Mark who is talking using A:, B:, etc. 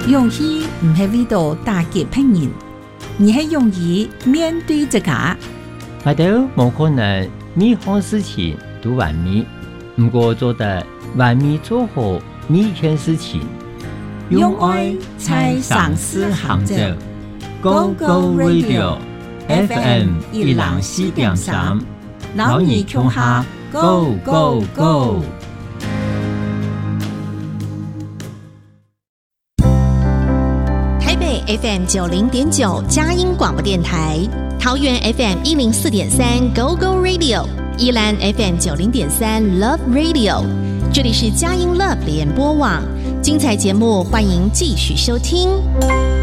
A: 勇气唔係為到打擊別人，而係勇於面對自家。
B: 我哋冇可能每項事情都完美，不過做得完美做好每一件事情。
A: 用愛才上思行走
B: ，Go Go Radio FM 104.3，老二窮下 Go Go Go。
C: FM 90.9佳音广播电台，桃园 FM 104.3 Go Go Radio， 宜兰 FM 90.3 Love Radio， 这里是佳音 Love 联播网，精彩节目欢迎继续收听。